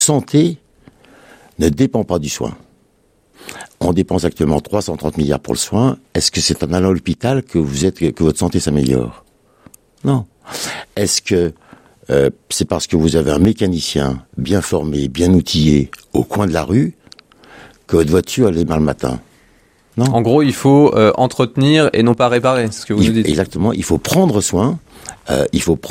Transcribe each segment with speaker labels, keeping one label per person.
Speaker 1: santé ne dépend pas du soin. On dépense actuellement 330 milliards pour le soin. Est-ce que c'est en allant à l'hôpital que votre santé s'améliore? Non. Est-ce que c'est parce que vous avez un mécanicien bien formé, bien outillé au coin de la rue que votre voiture elle démarre le matin? Non.
Speaker 2: En gros, il faut entretenir et non pas réparer, c'est ce que vous nous dites.
Speaker 1: Exactement. Il faut prendre soin. Il faut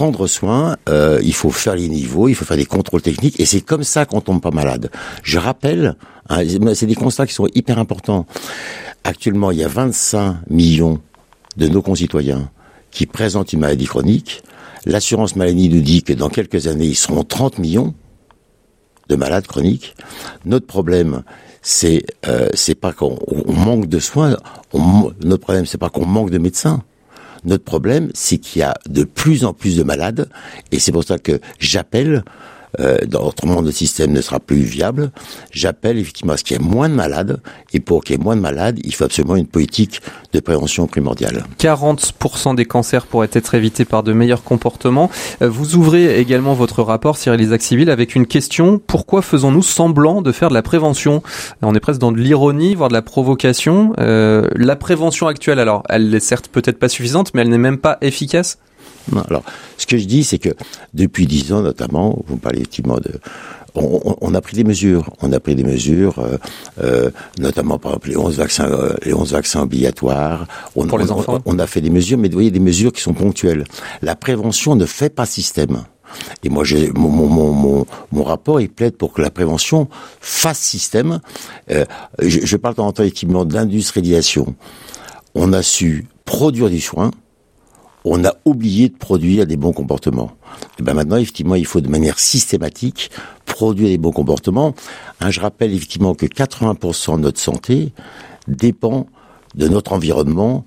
Speaker 1: faire les niveaux, il faut faire des contrôles techniques, et c'est comme ça qu'on tombe pas malade. Je rappelle, c'est des constats qui sont hyper importants. Actuellement, il y a 25 millions de nos concitoyens qui présentent une maladie chronique. L'assurance maladie nous dit que dans quelques années, ils seront 30 millions de malades chroniques. Notre problème, c'est pas qu'on manque de soins. Notre problème, c'est pas qu'on manque de médecins. Notre problème, c'est qu'il y a de plus en plus de malades, et c'est pour ça que j'appelle, autrement notre système ne sera plus viable, j'appelle effectivement à ce qu'il y ait moins de malades, et pour qu'il y ait moins de malades, il faut absolument une politique de prévention primordiale.
Speaker 2: 40% des cancers pourraient être évités par de meilleurs comportements. Vous ouvrez également votre rapport, Cyril Isaac-Civil, avec une question: pourquoi faisons-nous semblant de faire de la prévention? On est presque dans de l'ironie, voire de la provocation. La prévention actuelle, alors, elle est certes peut-être pas suffisante, mais elle n'est même pas efficace?
Speaker 1: Non, alors, ce que je dis, c'est que depuis 10 ans, notamment, vous me parlez effectivement on a pris des mesures. On a pris des mesures, notamment par exemple les 11 vaccins obligatoires.
Speaker 2: Pour les enfants.
Speaker 1: On a fait des mesures, mais vous voyez, des mesures qui sont ponctuelles. La prévention ne fait pas système. Et moi, mon rapport, il plaide pour que la prévention fasse système. Je parle de temps en temps effectivement d'industrialisation. On a su produire du soin. On a oublié de produire des bons comportements. Et ben maintenant, effectivement, il faut de manière systématique produire des bons comportements. Je rappelle effectivement que 80% de notre santé dépend de notre environnement,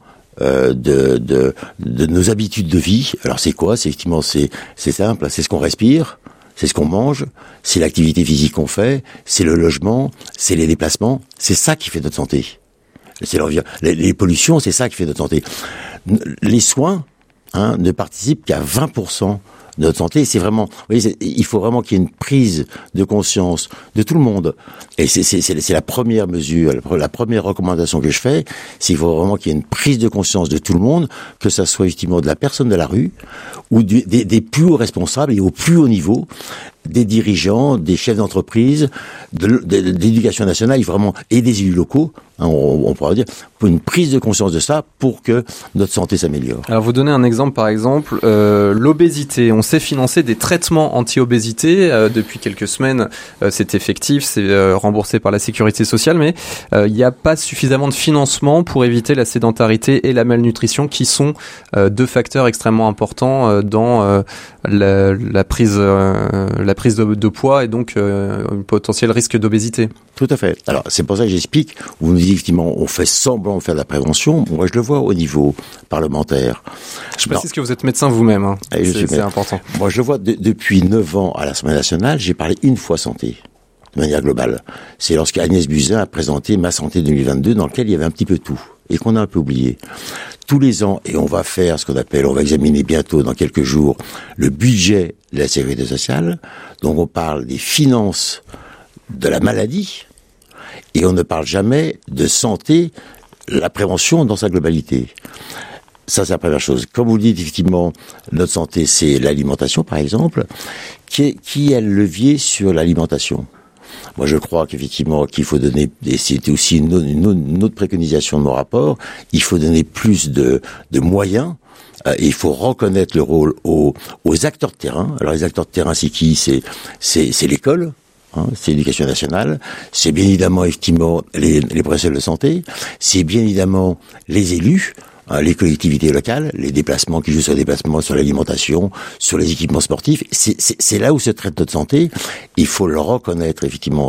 Speaker 1: de nos habitudes de vie. Alors c'est quoi? C'est effectivement, c'est simple, c'est ce qu'on respire, c'est ce qu'on mange, c'est l'activité physique qu'on fait, c'est le logement, c'est les déplacements. C'est ça qui fait notre santé. C'est les pollutions, c'est ça qui fait notre santé. Les soins, ne participent qu'à 20% de notre santé. C'est vraiment, vous voyez, il faut vraiment qu'il y ait une prise de conscience de tout le monde. Et c'est la première mesure, la première recommandation que je fais, c'est qu'il faut vraiment qu'il y ait une prise de conscience de tout le monde, que ça soit effectivement de la personne de la rue, ou des plus hauts responsables et au plus haut niveau, des dirigeants, des chefs d'entreprise, de l'éducation nationale, vraiment, et des élus locaux, on pourra dire, pour une prise de conscience de ça, pour que notre santé s'améliore.
Speaker 2: Alors vous donnez un exemple, par exemple, l'obésité. On sait financer des traitements anti-obésité. Depuis quelques semaines, c'est effectif, c'est remboursé par la sécurité sociale, mais il n'y a pas suffisamment de financement pour éviter la sédentarité et la malnutrition, qui sont deux facteurs extrêmement importants dans la prise de poids, et donc un potentiel risque d'obésité.
Speaker 1: Tout à fait. Alors, c'est pour ça que j'explique. Vous nous dites effectivement, on fait semblant de faire de la prévention. Moi, je le vois au niveau parlementaire.
Speaker 2: Je précise que vous êtes médecin vous-même. C'est important.
Speaker 1: Moi, je le vois depuis 9 ans à l'Assemblée nationale. J'ai parlé une fois santé, de manière globale. C'est lorsque Agnès Buzyn a présenté Ma Santé 2022, dans lequel il y avait un petit peu tout, et qu'on a un peu oublié. Tous les ans, et on va faire ce qu'on appelle, on va examiner bientôt, dans quelques jours, le budget de la sécurité sociale. Donc on parle des finances de la maladie, et on ne parle jamais de santé, la prévention dans sa globalité. Ça, c'est la première chose. Comme vous le dites, effectivement, notre santé, c'est l'alimentation, par exemple. Qui est le levier sur l'alimentation? Moi, je crois qu'effectivement, qu'il faut donner, et c'était aussi une autre préconisation de mon rapport, il faut donner plus de moyens. Et il faut reconnaître le rôle aux acteurs de terrain. Alors, les acteurs de terrain, c'est qui? C'est l'école. C'est l'éducation nationale, c'est bien évidemment effectivement les professionnels de santé, c'est bien évidemment les élus, les collectivités locales, les déplacements qui jouent sur les déplacements, sur l'alimentation, sur les équipements sportifs. C'est là où se traite notre santé. Il faut leur reconnaître effectivement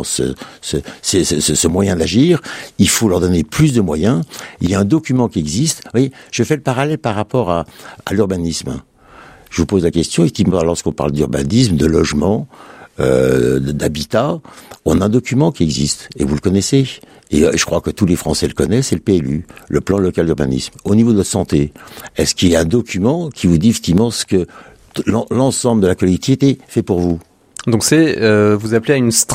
Speaker 1: ce moyen d'agir. Il faut leur donner plus de moyens. Il y a un document qui existe. Vous voyez, je fais le parallèle par rapport à l'urbanisme. Je vous pose la question, effectivement, lorsqu'on parle d'urbanisme, de logement, d'habitat, on a un document qui existe, et vous le connaissez, et je crois que tous les Français le connaissent, c'est le PLU, le plan local d'urbanisme. Au niveau de votre santé, est-ce qu'il y a un document qui vous dit effectivement ce que l'ensemble de la collectivité fait pour vous?
Speaker 2: Donc c'est, vous appelez à une